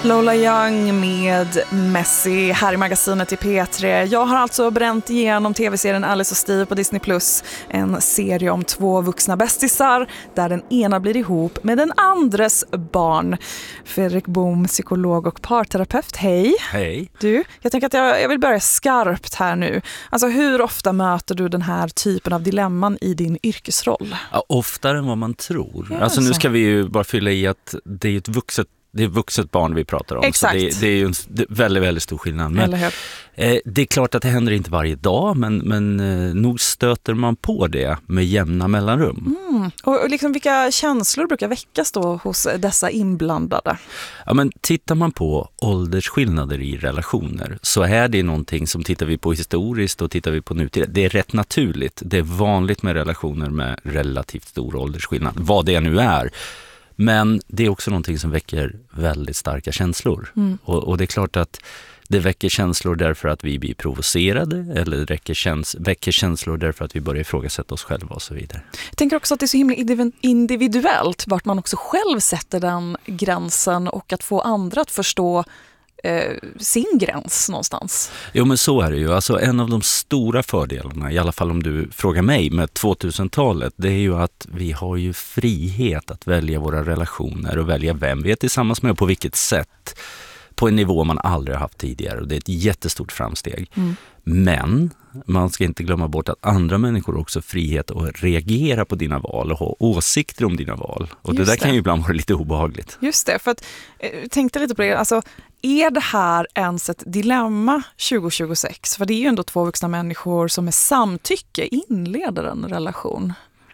Lola Young med Messi här i magasinet i P3. Jag har alltså bränt igenom tv-serien Alice och Steve på Disney+. En serie om två vuxna bästisar där den ena blir ihop med den andres barn. Fredrik Bohm, psykolog och parterapeut. Hej. Hej. Du, jag tänker att jag vill börja skarpt här nu. Alltså hur ofta möter du den här typen av dilemman i din yrkesroll? Ja, oftare än vad man tror. Ja, alltså nu ska vi ju bara fylla i att det är ett vuxet barn vi pratar om. Exakt. Så det är ju en väldigt, väldigt stor skillnad. Men, det är klart att det händer inte varje dag, men nog stöter man på det med jämna mellanrum. Och liksom vilka känslor brukar väckas då hos dessa inblandade? Ja, men tittar man på åldersskillnader i relationer så är det någonting som tittar vi på historiskt och tittar vi på nutid. Det är rätt naturligt. Det är vanligt med relationer med relativt stor åldersskillnad. Vad det nu är. Men det är också någonting som väcker väldigt starka känslor. Och det är klart att det väcker känslor därför att vi blir provocerade eller väcker känslor därför att vi börjar ifrågasätta oss själva och så vidare. Jag tänker också att det är så himla individuellt vart man också själv sätter den gränsen och att få andra att förstå sin gräns någonstans. Jo, men så är det ju. Alltså en av de stora fördelarna, i alla fall om du frågar mig, med 2000-talet, det är ju att vi har ju frihet att välja våra relationer och välja vem vi är tillsammans med och på vilket sätt, på en nivå man aldrig har haft tidigare, och det är ett jättestort framsteg. Men man ska inte glömma bort att andra människor har också frihet att reagera på dina val och ha åsikter om dina val. Och det där kan ju ibland vara lite obehagligt. Just det, för att tänkte lite på det, alltså är det här ens ett dilemma 2026? För det är ju ändå två vuxna människor som med samtycke inleder en relation.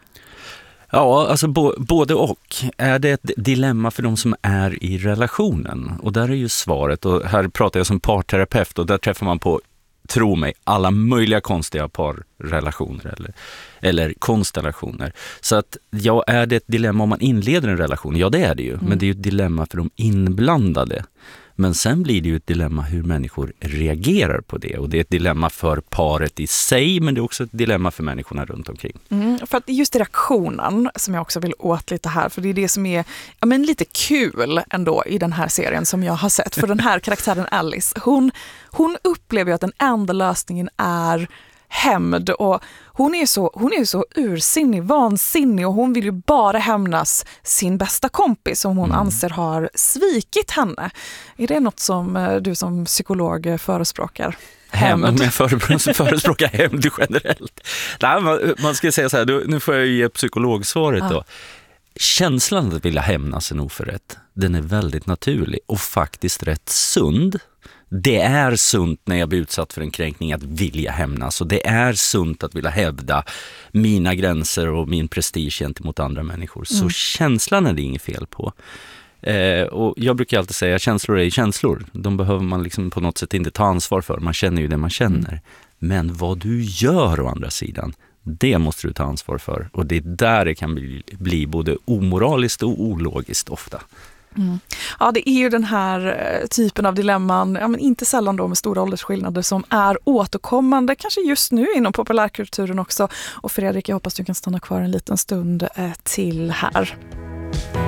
Ja, alltså både och. Är det ett dilemma för de som är i relationen? Och där är ju svaret, och här pratar jag som parterapeut och där träffar man på, tro mig, alla möjliga konstiga parrelationer eller konstellationer. Så att ja, är det ett dilemma om man inleder en relation? Ja, det är det ju. Men det är ju ett dilemma för de inblandade. Men sen blir det ju ett dilemma hur människor reagerar på det. Och det är ett dilemma för paret i sig, men det är också ett dilemma för människorna runt omkring. För att just reaktionen som jag också vill åt lite här, för det är det som är lite kul ändå i den här serien som jag har sett. För den här karaktären Alice, hon upplever ju att den enda lösningen är hämnd, och hon är så ursinnig, vansinnig, och hon vill ju bara hämnas sin bästa kompis som hon anser har svikit henne. Är det något som du som psykolog förespråkar? Hämnd. Jag förespråkar hämnd generellt. Nej, man ska säga så här, nu får jag ge psykologsvaret då. Känslan att vilja hämnas en oförrätt, den är väldigt naturlig och faktiskt rätt sund. Det är sunt när jag blir utsatt för en kränkning att vilja hämnas, och det är sunt att vilja hävda mina gränser och min prestige gentemot andra människor. Så känslan är det inget fel på. Och jag brukar alltid säga att känslor är känslor. De behöver man liksom på något sätt inte ta ansvar för. Man känner ju det man känner. Men vad du gör å andra sidan, det måste du ta ansvar för. Och det är där det kan bli både omoraliskt och ologiskt ofta. Ja, det är ju den här typen av dilemman, men inte sällan då med stora åldersskillnader, som är återkommande, kanske just nu inom populärkulturen också. Och Fredrik, jag hoppas du kan stanna kvar en liten stund till här.